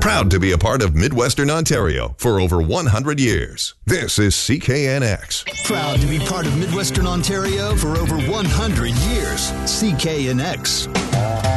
Proud to be a part of Midwestern Ontario for over 100 years. This is CKNX. Proud to be part of Midwestern Ontario for over 100 years. CKNX.